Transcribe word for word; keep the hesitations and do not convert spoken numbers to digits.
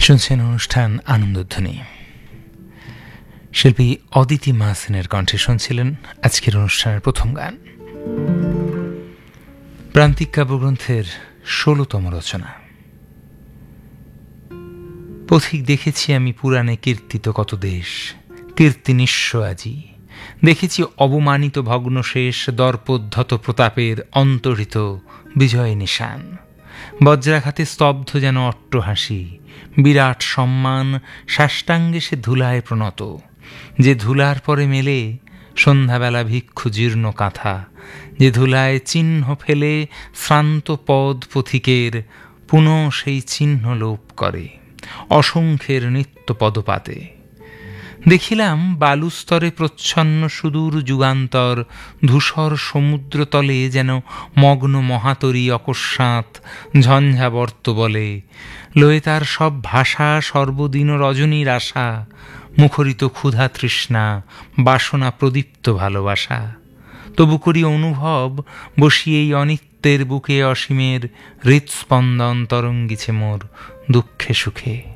শুনছেন অনুষ্ঠান আনন্দধ্বনি। শিল্পী অদিতি মাহসিনের কণ্ঠে শুনছিলেন আজকের অনুষ্ঠানের প্রথম গান। প্রান্তিক কাব্যগ্রন্থের ষোলতম রচনা। পথিক দেখেছি আমি পুরাণে কীর্তিত কত দেশ, কীর্তি নিঃস্ব আজি। দেখেছি অবমানিত ভগ্নশেষ, দর্পোদ্ধত প্রতাপের অন্তরিত বিজয় নিশান। বজ্রাঘাতে স্তব্ধ যেন অট্টহাসি, বিরাট সম্মান সাষ্টাঙ্গে সে ধুলায় প্রণত। যে ধুলার পরে মেলে সন্ধ্যাবেলা ভিক্ষু জীর্ণ কাঁথা, যে ধুলায় চিহ্ন ফেলে শ্রান্ত পদ পথিকের, পুনঃ সেই চিহ্ন লোপ করে অসংখ্যের নিত্য পদপাতে। দেখিলাম বালুস্তরে প্রচ্ছন্ন সুদূর যুগান্তর, ধূসর সমুদ্রতলে যেন মগ্ন মহাতরী অকস্মাৎ ঝঞ্ঝাবর্ত বলে। লয়ে তার সব ভাষা সর্বদিন রজনীর আশা, মুখরিত ক্ষুধা তৃষ্ণা বাসনা প্রদীপ্ত ভালোবাসা। তবু করি অনুভব বসিয়েই অনিত্যের বুকে অসীমের হৃৎস্পন্দন তরঙ্গিছে মোর দুঃখে সুখে।